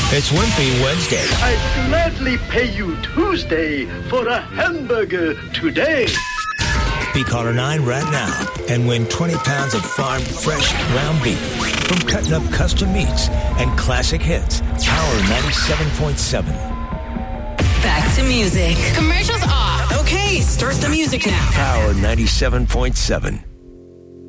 It's Wimpy Wednesday. I'd gladly pay you Tuesday for a hamburger today. Be caller 9 right now and win 20 pounds of farmed fresh ground beef from cutting up custom meats and classic hits. Power 97.7. Back to music. Commercials off. Okay, start the music now. Power 97.7.